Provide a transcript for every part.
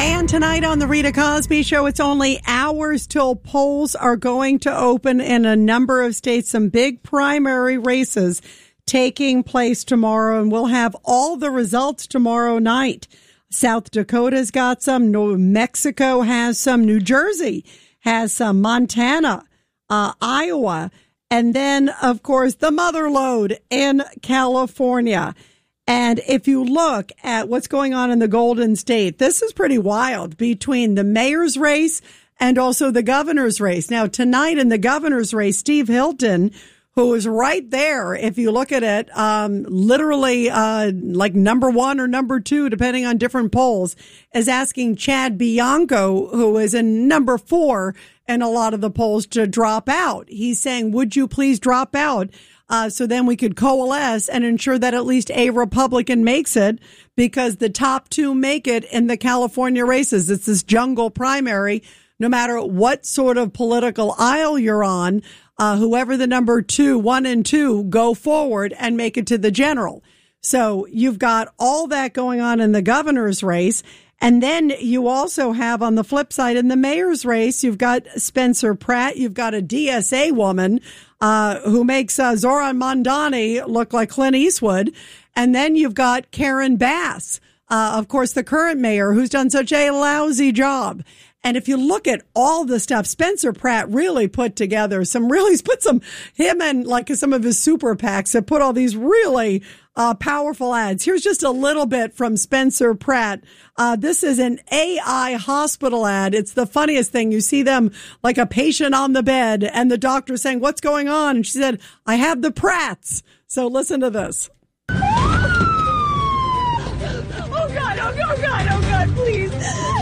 And tonight on the Rita Cosby Show, it's only hours till polls are going to open in a number of states. Some big primary races taking place tomorrow, and we'll have all the results tomorrow night. South Dakota's got some, New Mexico has some, New Jersey has some, Montana, Iowa, and then, of course, the mother lode in California. And if you look at what's going on in the Golden State, this is pretty wild between the mayor's race and also the governor's race. Now, tonight in the governor's race, Steve Hilton, who is right there, if you look at it, literally like number one or number two, depending on different polls, is asking Chad Bianco, who is in number 4 in a lot of the polls, to drop out. He's saying, would you please drop out? So then we could coalesce and ensure that at least a Republican makes it, because the top 2 make it in the California races. It's this jungle primary. No matter what sort of political aisle you're on, whoever the number 2, 1 and 2, go forward and make it to the general. So you've got all that going on in the governor's race. And then you also have, on the flip side, in the mayor's race, you've got Spencer Pratt. You've got a DSA woman who makes Zoran Mondani look like Clint Eastwood. And then you've got Karen Bass, of course, the current mayor, who's done such a lousy job. And if you look at all the stuff, Spencer Pratt really put together him and like some of his super PACs have put all these really powerful ads. Here's just a little bit from Spencer Pratt. This is an AI hospital ad. It's the funniest thing. You see them like a patient on the bed and the doctor saying, "What's going on?" And she said, "I have the Pratts." So listen to this. Oh God, please.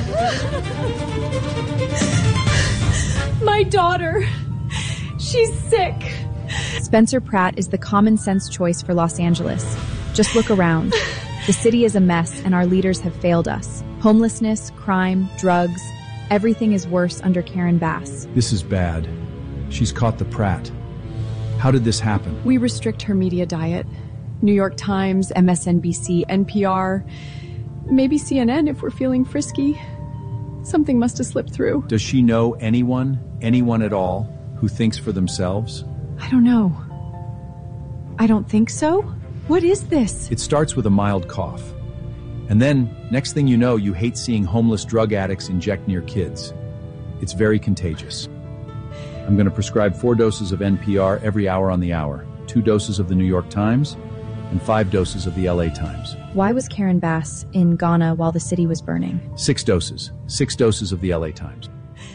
My daughter, she's sick. Spencer Pratt is the common sense choice for Los Angeles. Just look around. The city is a mess and our leaders have failed us. Homelessness, crime, drugs, everything is worse under Karen Bass. This is bad. She's caught the Pratt. How did this happen? We restrict her media diet. New York Times, MSNBC, NPR, maybe CNN if we're feeling frisky. Something must have slipped through. Does she know anyone at all, who thinks for themselves? I don't know. I don't think so. What is this? It starts with a mild cough. And then, next thing you know, you hate seeing homeless drug addicts inject near kids. It's very contagious. I'm going to prescribe 4 doses of NPR every hour on the hour, 2 doses of the New York Times, and 5 doses of the LA Times. Why was Karen Bass in Ghana while the city was burning? 6 doses. 6 doses of the LA Times.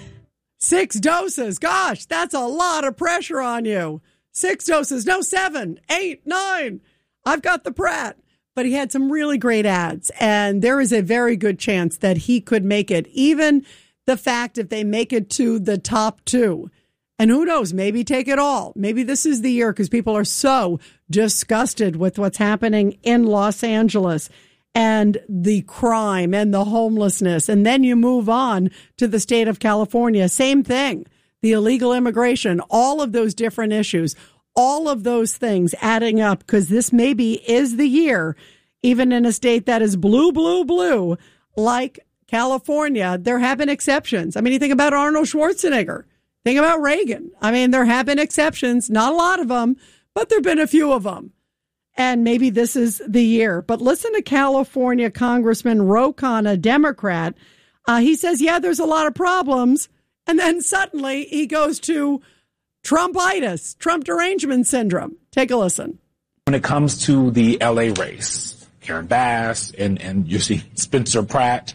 6 doses. Gosh, that's a lot of pressure on you. 6 doses. No, 7, 8, 9. I've got the Pratt. But he had some really great ads, and there is a very good chance that he could make it. Even the fact if they make it to the top 2. And who knows, maybe take it all. Maybe this is the year, because people are so disgusted with what's happening in Los Angeles and the crime and the homelessness. And then you move on to the state of California. Same thing. The illegal immigration, all of those different issues, all of those things adding up, because this maybe is the year, even in a state that is blue, blue, blue, like California. There have been exceptions. I mean, you think about Arnold Schwarzenegger. Think about Reagan. I mean, there have been exceptions, not a lot of them, but there have been a few of them. And maybe this is the year. But listen to California Congressman Ro Khanna, Democrat. He says, yeah, there's a lot of problems. And then suddenly he goes to Trumpitis, Trump derangement syndrome. Take a listen. When it comes to the LA race, Karen Bass and you see Spencer Pratt,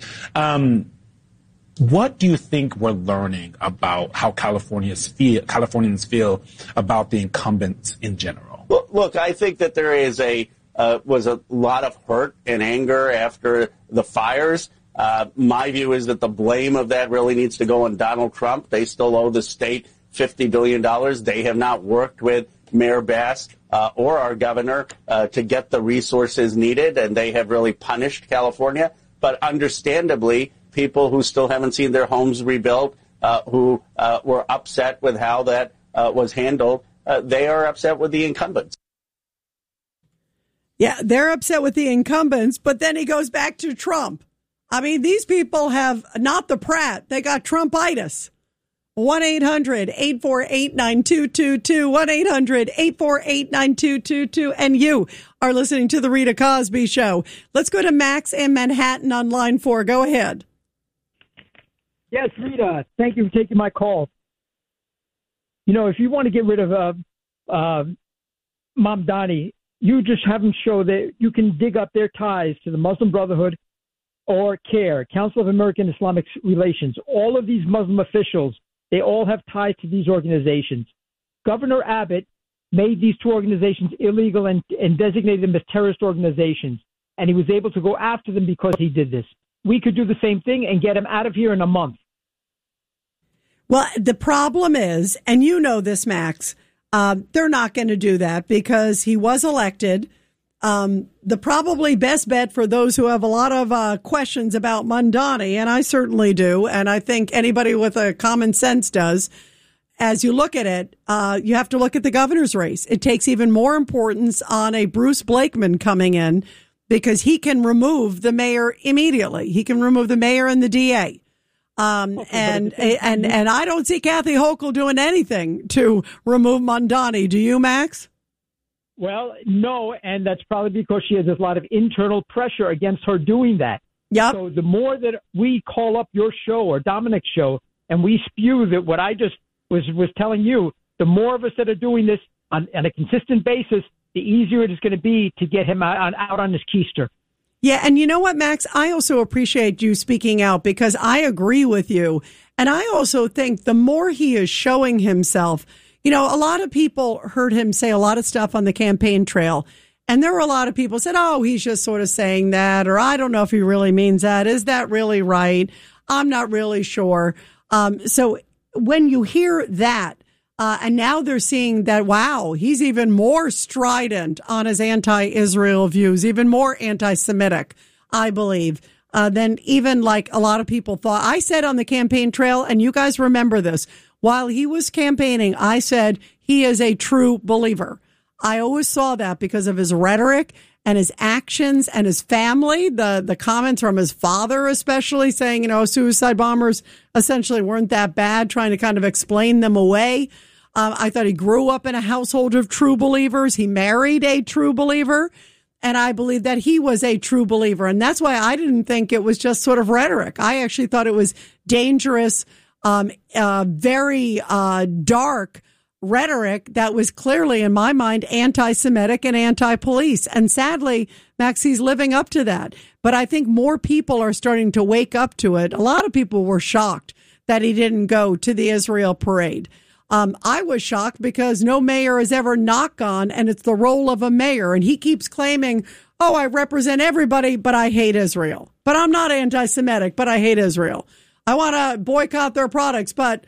what do you think we're learning about how Californians feel about the incumbents in general? Well, look, I think that there is was a lot of hurt and anger after the fires. My view is that the blame of that really needs to go on Donald Trump. They still owe the state $50 billion. They have not worked with Mayor Bass or our governor to get the resources needed, and they have really punished California. But understandably, people who still haven't seen their homes rebuilt, who were upset with how that was handled, they are upset with the incumbents. Yeah, they're upset with the incumbents, but then he goes back to Trump. I mean, these people have not the Pratt. They got Trumpitis. 1-800-848-9222. 1-800-848-9222. And you are listening to The Rita Cosby Show. Let's go to Max in Manhattan on line 4. Go ahead. Yes, Rita. Thank you for taking my call. You know, if you want to get rid of Mamdani, you just have them show that you can dig up their ties to the Muslim Brotherhood or CARE, Council of American Islamic Relations. All of these Muslim officials, they all have ties to these organizations. Governor Abbott made these two organizations illegal and designated them as terrorist organizations. And he was able to go after them because he did this. We could do the same thing and get him out of here in a month. Well, the problem is, and you know this, Max, they're not going to do that because he was elected. The probably best bet for those who have a lot of questions about Mamdani, and I certainly do, and I think anybody with a common sense does, as you look at it, you have to look at the governor's race. It takes even more importance on a Bruce Blakeman coming in because he can remove the mayor immediately. He can remove the mayor and the DA. And I don't see Kathy Hochul doing anything to remove Mamdani. Do you, Max? Well, no, and that's probably because she has a lot of internal pressure against her doing that. Yep. So the more that we call up your show or Dominic's show and we spew that what I just was telling you, the more of us that are doing this on a consistent basis, the easier it is going to be to get him out on his keister. Yeah, and you know what, Max? I also appreciate you speaking out because I agree with you. And I also think the more he is showing himself, you know, a lot of people heard him say a lot of stuff on the campaign trail. And there were a lot of people who said, oh, he's just sort of saying that, or I don't know if he really means that. Is that really right? I'm not really sure. So when you hear that, and now they're seeing that, wow, he's even more strident on his anti-Israel views, even more anti-Semitic, I believe, than even like a lot of people thought. I said on the campaign trail, and you guys remember this, while he was campaigning, I said he is a true believer. I always saw that because of his rhetoric and his actions and his family, the comments from his father, especially saying, you know, suicide bombers essentially weren't that bad, trying to kind of explain them away. I thought he grew up in a household of true believers. He married a true believer. And I believe that he was a true believer. And that's why I didn't think it was just sort of rhetoric. I actually thought it was dangerous, very dark rhetoric that was clearly, in my mind, anti-Semitic and anti-police. And sadly, Max, he's living up to that. But I think more people are starting to wake up to it. A lot of people were shocked that he didn't go to the Israel parade. I was shocked because no mayor has ever knocked on, and it's the role of a mayor. And he keeps claiming, oh, I represent everybody, but I hate Israel. But I'm not anti-Semitic, but I hate Israel. I want to boycott their products, but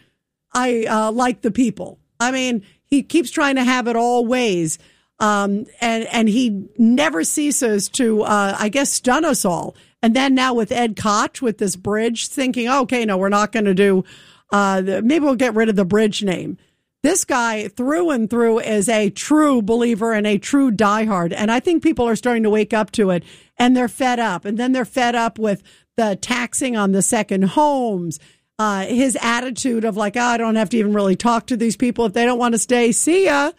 I like the people. I mean, he keeps trying to have it all ways. And he never ceases to, I guess, stun us all. And then now with Ed Koch with this bridge, thinking, okay, no, we're not going to do maybe we'll get rid of the bridge name. This guy through and through is a true believer and a true diehard. And I think people are starting to wake up to it and they're fed up. And then they're fed up with the taxing on the second homes, his attitude of like, oh, I don't have to even really talk to these people if they don't want to stay. See ya.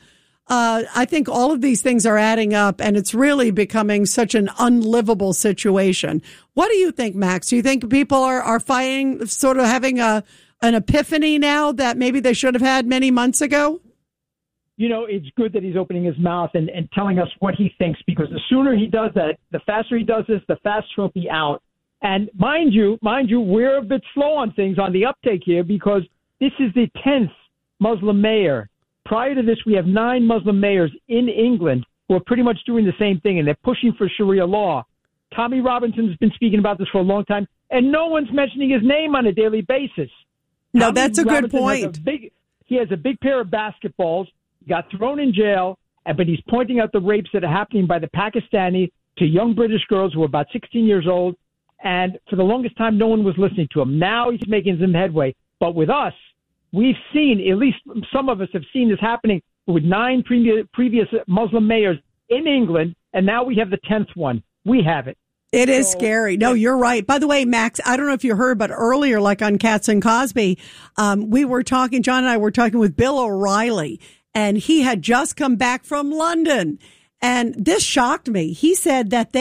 I think all of these things are adding up and it's really becoming such an unlivable situation. What do you think, Max? Do you think people are fighting, sort of having an epiphany now that maybe they should have had many months ago? You know, it's good that he's opening his mouth and telling us what he thinks, because the sooner he does that, the faster he does this, the faster he'll be out. And mind you, we're a bit slow on things on the uptake here because this is the 10th Muslim mayor. Prior to this, we have 9 Muslim mayors in England who are pretty much doing the same thing, and they're pushing for Sharia law. Tommy Robinson's been speaking about this for a long time, and no one's mentioning his name on a daily basis. No, that's a good point. He has a big pair of basketballs, got thrown in jail, but he's pointing out the rapes that are happening by the Pakistani to young British girls who are about 16 years old. And for the longest time, no one was listening to him. Now he's making some headway. But with us, we've seen, at least some of us have seen this happening with 9 previous Muslim mayors in England, and now we have the 10th one. We have it. It is scary. No, you're right. By the way, Max, I don't know if you heard, but earlier, like on Katz and Cosby, we were talking, John and I were talking with Bill O'Reilly, and he had just come back from London. And this shocked me. He said that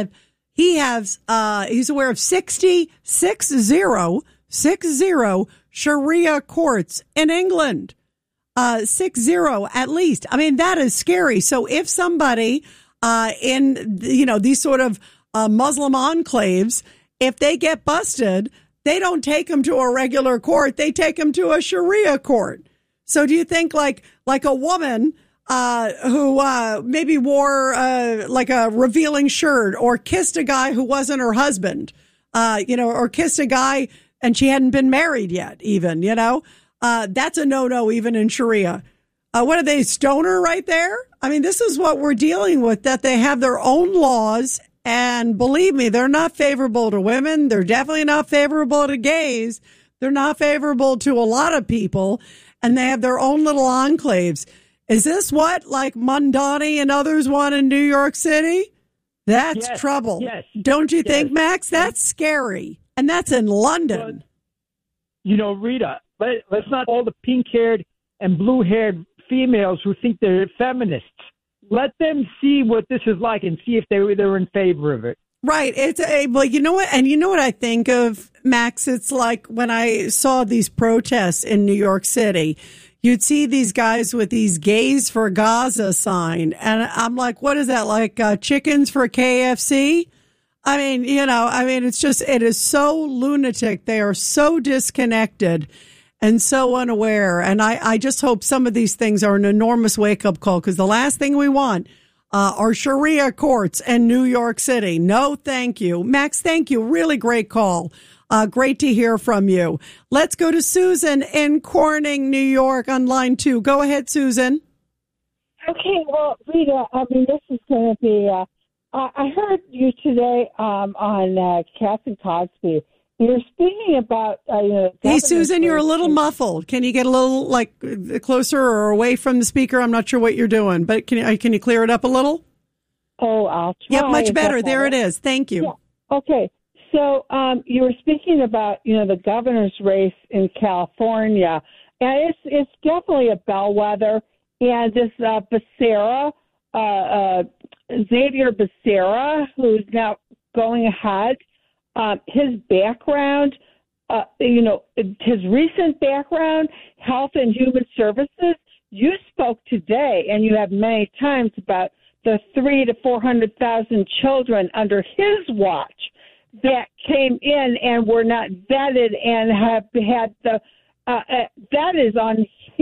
he's aware of 60 Sharia courts in England. 60 at least. I mean, that is scary. So if somebody in, these sort of Muslim enclaves, if they get busted, they don't take them to a regular court. They take them to a Sharia court. So do you think like a woman who maybe wore like a revealing shirt or kissed a guy who wasn't her husband, or kissed a guy and she hadn't been married yet even, that's a no-no even in Sharia. What are they, stoner right there? I mean, this is what we're dealing with, that they have their own laws. And believe me, they're not favorable to women. They're definitely not favorable to gays. They're not favorable to a lot of people. And they have their own little enclaves. Is this what, like, Mondani and others want in New York City? That's trouble. Yes. Don't you think, Max? That's scary. And that's in London. But, Rita, let's not all the pink-haired and blue-haired females who think they're feminists. Let them see what this is like and see if they're in favor of it. Right. Well, you know what? And you know what I think of, Max? It's like when I saw these protests in New York City, you'd see these guys with these gays for Gaza sign. And I'm like, what is that? Like chickens for KFC? I mean, it is so lunatic. They are so disconnected and so unaware. And I just hope some of these things are an enormous wake-up call, because the last thing we want are Sharia courts in New York City. No, thank you. Max, thank you. Really great call. Great to hear from you. Let's go to Susan in Corning, New York on line 2. Go ahead, Susan. Okay, well, Rita, this is going to be, I heard you today on Katz and Cosby. You're speaking about, Hey, Susan, you're a little muffled. Can you get a little, closer or away from the speaker? I'm not sure what you're doing, but can you clear it up a little? Oh, I'll try. Yep, much better. There it is. Thank you. Yeah. Okay. So you were speaking about, the governor's race in California, and it's definitely a bellwether. And this Becerra, Xavier Becerra, who's now going ahead, his background, his recent background, Health and Human Services. You spoke today, and you have many times, about the 300,000 to 400,000 children under his watch that came in and were not vetted and have had that is on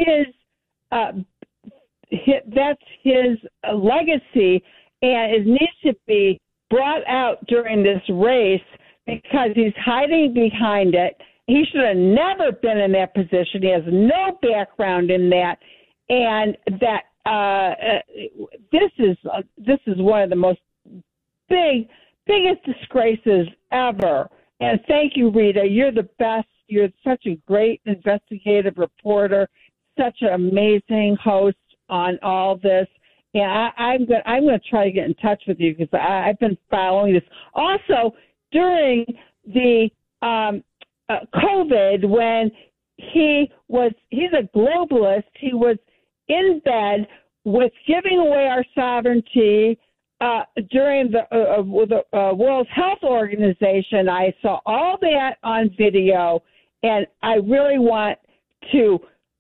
that's his legacy, and it needs to be brought out during this race, because he's hiding behind it. He should have never been in that position. He has no background in that, and that this is one of the most biggest disgraces ever. And thank you, Rita. You're the best. You're such a great investigative reporter, such an amazing host on all this. And I'm going to try to get in touch with you, because I've been following this. Also, during the COVID, when he's a globalist, he was in bed with giving away our sovereignty during the World Health Organization. I saw all that on video, and I really want to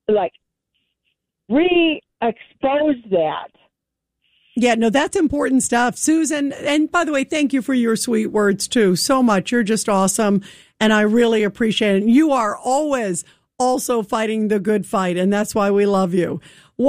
re-expose that. Yeah, no, that's important stuff, Susan. And by the way, thank you for your sweet words too, so much. You're just awesome, and I really appreciate it. You are always also fighting the good fight, and that's why we love you.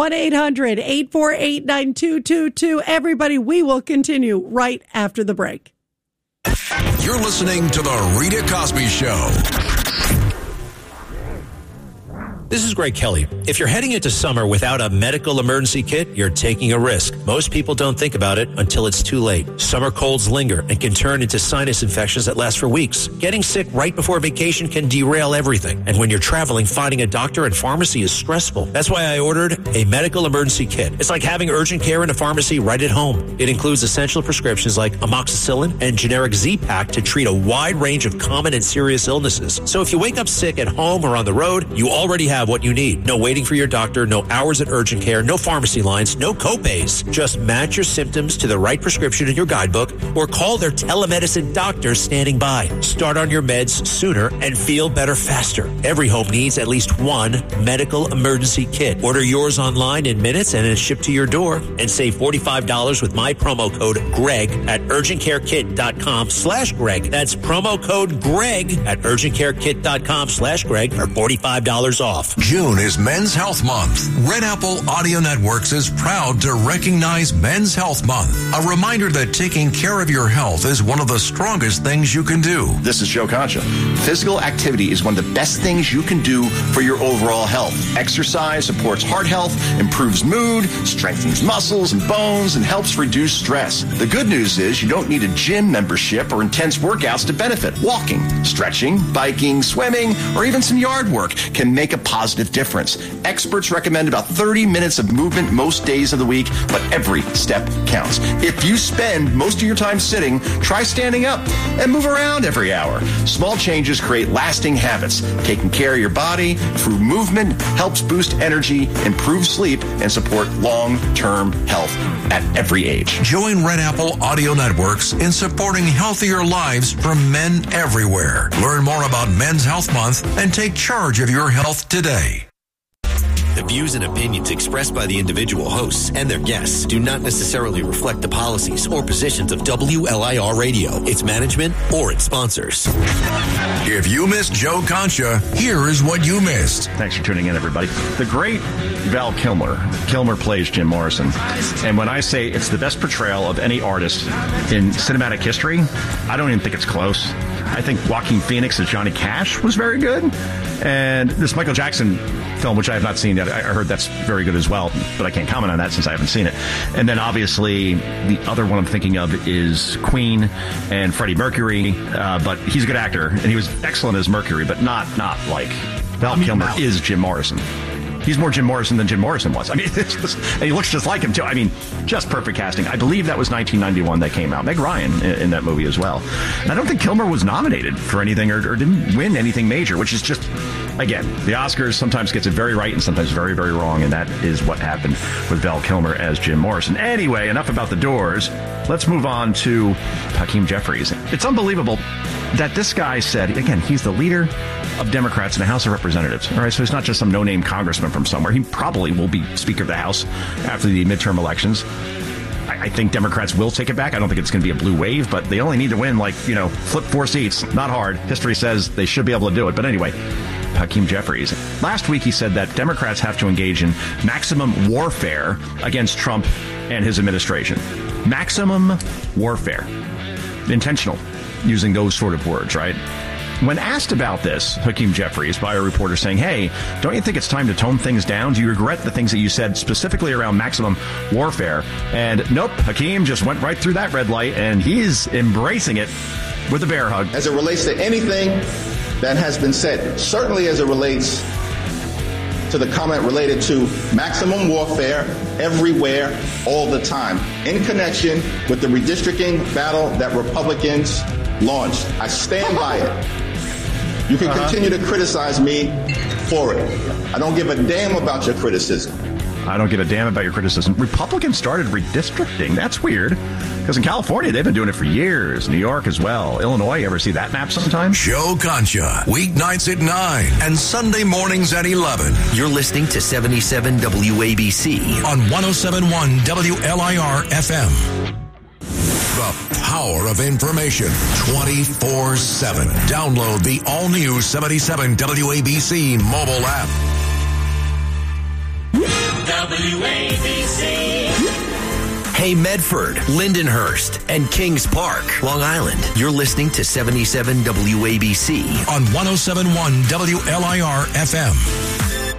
1-800-848-9222. Everybody, we will continue right after the break. You're listening to The Rita Cosby Show. This is Greg Kelly. If you're heading into summer without a medical emergency kit, you're taking a risk. Most people don't think about it until it's too late. Summer colds linger and can turn into sinus infections that last for weeks. Getting sick right before vacation can derail everything. And when you're traveling, finding a doctor and pharmacy is stressful. That's why I ordered a medical emergency kit. It's like having urgent care in a pharmacy right at home. It includes essential prescriptions like amoxicillin and generic Z-Pak to treat a wide range of common and serious illnesses. So if you wake up sick at home or on the road, you already have what you need. No waiting for your doctor, no hours at urgent care, no pharmacy lines, no copays. Just match your symptoms to the right prescription in your guidebook or call their telemedicine doctor standing by. Start on your meds sooner and feel better faster. Every home needs at least one medical emergency kit. Order yours online in minutes and it's shipped to your door. And save $45 with my promo code GREG at urgentcarekit.com/Greg. That's promo code GREG at urgentcarekit.com/Greg for $45 off. June is Men's Health Month. Red Apple Audio Networks is proud to recognize Men's Health Month. A reminder that taking care of your health is one of the strongest things you can do. This is Joe Concha. Physical activity is one of the best things you can do for your overall health. Exercise supports heart health, improves mood, strengthens muscles and bones, and helps reduce stress. The good news is you don't need a gym membership or intense workouts to benefit. Walking, stretching, biking, swimming, or even some yard work can make a positive difference. Experts recommend about 30 minutes of movement most days of the week, but every step counts. If you spend most of your time sitting, try standing up and move around every hour. Small changes create lasting habits. Taking care of your body through movement helps boost energy, improve sleep, and support long-term health at every age. Join Red Apple Audio Networks in supporting healthier lives for men everywhere. Learn more about Men's Health Month and take charge of your health today. The views and opinions expressed by the individual hosts and their guests do not necessarily reflect the policies or positions of WLIR Radio, its management, or its sponsors. If you missed Joe Concha, here is what you missed. Thanks for tuning in, everybody. The great Val Kilmer. Kilmer plays Jim Morrison. And when I say it's the best portrayal of any artist in cinematic history, I don't even think it's close. I think Joaquin Phoenix as Johnny Cash was very good. And this Michael Jackson film, which I have not seen yet, I heard that's very good as well, but I can't comment on that since I haven't seen it. And then obviously the other one I'm thinking of is Queen and Freddie Mercury, but he's a good actor and he was excellent as Mercury, but not like Val Kilmer is Jim Morrison. He's more Jim Morrison than Jim Morrison was. I mean, and he looks just like him, too. I mean, just perfect casting. I believe that was 1991 that came out. Meg Ryan in that movie as well. And I don't think Kilmer was nominated for anything or didn't win anything major, which is just, again, the Oscars sometimes gets it very right and sometimes very, very wrong. And that is what happened with Val Kilmer as Jim Morrison. Anyway, enough about the Doors. Let's move on to Hakeem Jeffries. It's unbelievable that this guy said, again, he's the leader of Democrats in the House of Representatives. All right, so he's not just some no-name congressman from somewhere. He probably will be Speaker of the House after the midterm elections. I think Democrats will take it back. I don't think it's going to be a blue wave, but they only need to win, flip 4 seats. Not hard. History says they should be able to do it. But anyway, Hakeem Jeffries. Last week he said that Democrats have to engage in maximum warfare against Trump and his administration. Maximum warfare. Intentional. Using those sort of words, right? When asked about this, Hakeem Jeffries, by a reporter saying, hey, don't you think it's time to tone things down? Do you regret the things that you said specifically around maximum warfare? And nope, Hakeem just went right through that red light, and he's embracing it with a bear hug. As it relates to anything that has been said, certainly as it relates to the comment related to maximum warfare everywhere, all the time, in connection with the redistricting battle that Republicans launched. I stand by it. You can continue to criticize me for it. I don't give a damn about your criticism. I don't give a damn about your criticism. Republicans started redistricting. That's weird. Because in California, they've been doing it for years. New York as well. Illinois, you ever see that map sometime? Joe Concha, weeknights at 9 and Sunday mornings at 11. You're listening to 77 WABC on 107.1 WLIR FM. The power of information 24/7. Download the all-new 77 WABC mobile app. WABC. Hey, Medford, Lindenhurst, and Kings Park, Long Island. You're listening to 77 WABC on 107.1 WLIR FM.